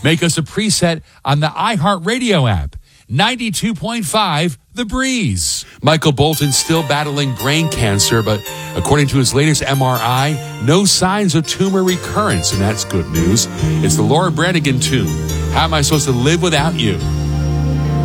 Make us a preset on the iHeartRadio app. 92.5 The Breeze. Michael Bolton still battling brain cancer, but according to his latest MRI, no signs of tumor recurrence, and that's good news. It's the Laura Branigan tune, How Am I Supposed to Live Without You?